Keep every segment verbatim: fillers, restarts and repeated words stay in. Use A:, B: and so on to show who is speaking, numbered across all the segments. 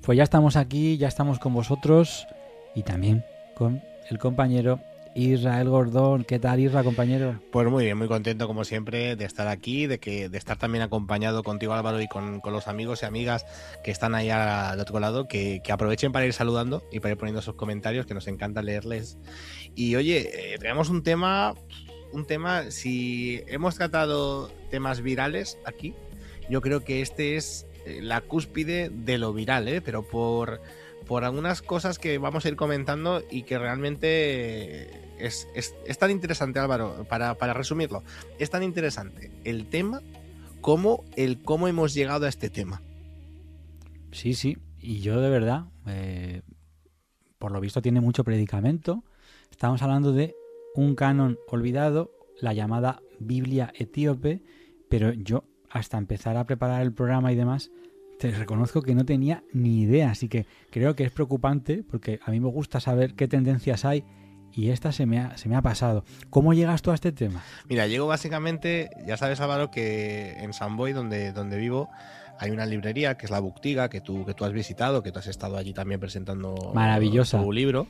A: Pues ya estamos aquí, ya estamos con vosotros y también con el compañero Israel Gordón. ¿Qué tal, Isra, compañero?
B: Pues muy bien, muy contento como siempre de estar aquí, de que de estar también acompañado contigo, Álvaro, y con, con los amigos y amigas que están ahí al otro lado, que, que aprovechen para ir saludando y para ir poniendo sus comentarios, que nos encanta leerles. Y oye, eh, tenemos un tema, un tema, si hemos tratado temas virales aquí, yo creo que este es la cúspide de lo viral, ¿eh? Pero por, por algunas cosas que vamos a ir comentando y que realmente es, es, es tan interesante, Álvaro, para, para resumirlo, es tan interesante el tema como el cómo hemos llegado a este tema.
A: Sí, sí, y yo de verdad, eh, por lo visto tiene mucho predicamento. Estamos hablando de un canon olvidado, la llamada Biblia etíope, pero yo hasta empezar a preparar el programa y demás, te reconozco que no tenía ni idea, así que creo que es preocupante porque a mí me gusta saber qué tendencias hay y esta se me ha, se me ha pasado. ¿Cómo llegas tú a este tema?
B: Mira, llego básicamente, ya sabes, Álvaro, que en San Boi, donde, donde vivo, hay una librería que es la Booktiga, que tú, que tú has visitado, que tú has estado allí también presentando
A: Maravillosa.
B: tu libro.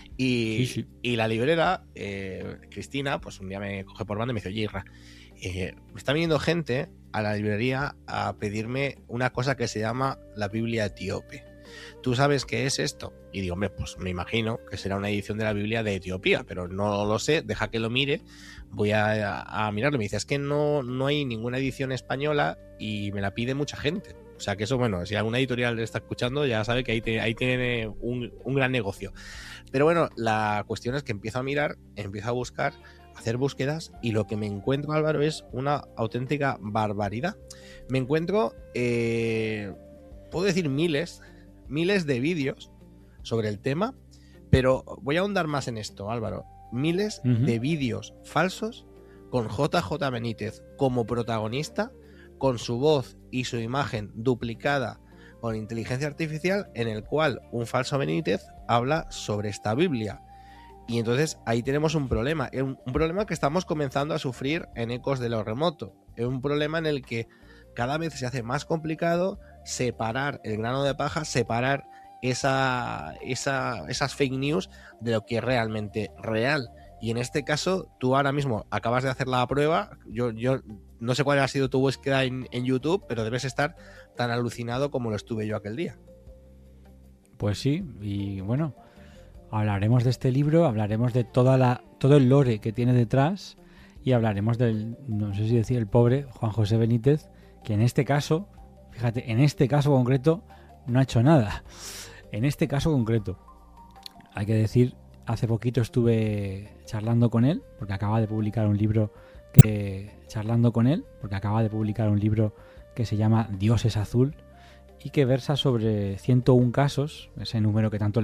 B: Y,
A: Sí, sí.
B: y la librera, eh, Cristina, pues un día me coge por banda y me dice, oye, Irra, eh, me está viniendo gente a la librería a pedirme una cosa que se llama la Biblia etíope. ¿Tú sabes qué es esto? Y digo, hombre, pues me imagino que será una edición de la Biblia de Etiopía, pero no lo sé, deja que lo mire, voy a, a, a mirarlo. Me dice, es que no, no hay ninguna edición española y me la pide mucha gente. O sea que eso, bueno, si alguna editorial le está escuchando, ya sabe que ahí, te, ahí tiene un, un gran negocio. Pero bueno, la cuestión es que empiezo a mirar, empiezo a buscar, a hacer búsquedas, y lo que me encuentro, Álvaro, es una auténtica barbaridad. Me encuentro, eh, puedo decir miles, miles de vídeos sobre el tema, pero voy a ahondar más en esto, Álvaro. Miles uh-huh. de vídeos falsos con J J Benítez como protagonista, con su voz y su imagen duplicada con inteligencia artificial, en el cual un falso Benítez habla sobre esta Biblia. Y entonces ahí tenemos un problema, un, un problema que estamos comenzando a sufrir en Ecos de lo Remoto. Es un problema en el que cada vez se hace más complicado separar el grano de paja, separar esa, esa, esas fake news de lo que es realmente real. Y en este caso, tú ahora mismo acabas de hacer la prueba. Yo, yo no sé cuál ha sido tu búsqueda en, en YouTube, pero debes estar tan alucinado como lo estuve yo aquel día.
A: Pues sí, y bueno, hablaremos de este libro, hablaremos de toda la, todo el lore que tiene detrás y hablaremos del, no sé si decir el pobre Juan José Benítez, que en este caso, fíjate, en este caso concreto no ha hecho nada. En este caso concreto, hay que decir, hace poquito estuve charlando con él, porque acaba de publicar un libro que charlando con él, porque acaba de publicar un libro que se llama Dios es azul y que versa sobre ciento uno casos, ese número que tanto